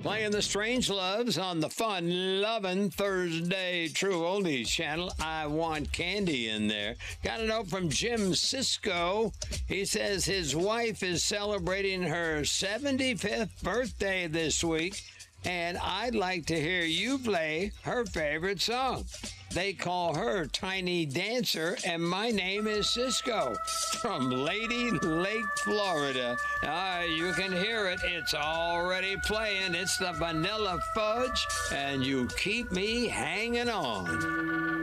Playing the Strange Loves on the fun loving Thursday True Oldies channel. I want candy in there. Got a note from Jim Cisco. He says his wife is celebrating her 75th birthday this week, and I'd like to hear you play her favorite song. They call her Tiny Dancer, and my name is Cisco from Lady Lake, Florida. You can hear it. It's already playing. It's the Vanilla Fudge, and you keep me hanging on.